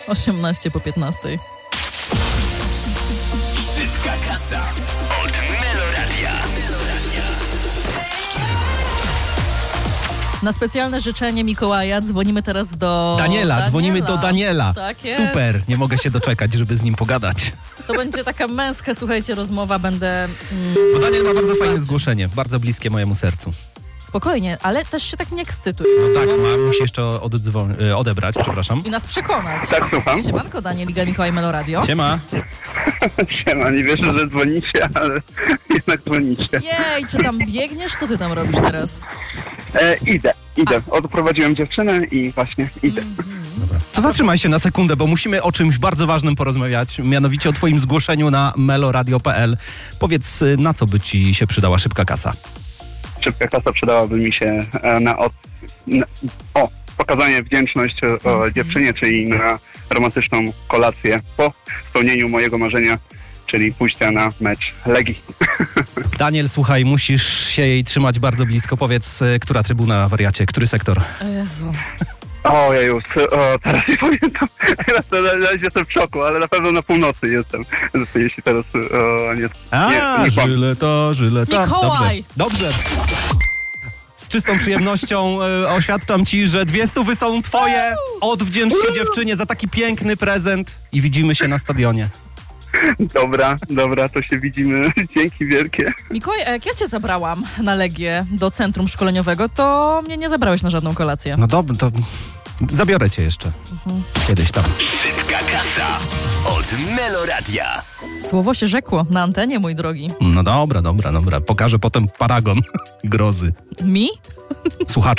18 po 15. Szybka kasa od Meloradia. Na specjalne życzenie Mikołaja dzwonimy teraz do Daniela. Dzwonimy do Daniela. Tak jest. Super, nie mogę się doczekać, żeby z nim pogadać. To będzie taka męska, słuchajcie, rozmowa, będę... Bo Daniel ma bardzo fajne zgłoszenie, bardzo bliskie mojemu sercu. Spokojnie, ale też się tak nie ekscytuj. No tak, musi jeszcze odebrać, przepraszam. I nas przekonać. Tak, słucham. Siemanko, Daniel, Iga, Mikołaj, Meloradio. Siema. Siema, nie wierzę, że dzwonicie, ale jednak dzwonicie. Jej, czy tam biegniesz? Co ty tam robisz teraz? Idę. Odprowadziłem dziewczynę i właśnie idę. Dobra. To zatrzymaj się na sekundę, bo musimy o czymś bardzo ważnym porozmawiać, mianowicie o twoim zgłoszeniu na meloradio.pl. Powiedz, na co by ci się przydała szybka kasa? Szybka kasa przydałaby mi się na pokazanie wdzięczność dziewczynie, czyli na romantyczną kolację po spełnieniu mojego marzenia, czyli pójścia na mecz Legii. Daniel, słuchaj, musisz się jej trzymać bardzo blisko. Powiedz, która trybuna, wariacie, który sektor? Jezu. Ojeju, teraz nie pamiętam. Teraz jestem w szoku, ale na pewno na północy jestem. Jeśli teraz nie Żyleta. Mikołaj! Dobrze. Z czystą przyjemnością oświadczam ci, że 200 są twoje. Odwdzięcz się dziewczynie za taki piękny prezent i widzimy się na stadionie. Dobra, to się widzimy. Dzięki wielkie. Mikołaj, jak ja cię zabrałam na Legię do centrum szkoleniowego, to mnie nie zabrałeś na żadną kolację. No dobra, to zabiorę cię jeszcze. Kiedyś tam. Szybka kasa od Meloradia. Słowo się rzekło na antenie, mój drogi. No dobra. Pokażę potem paragon grozy. Mi? Słuchaczom.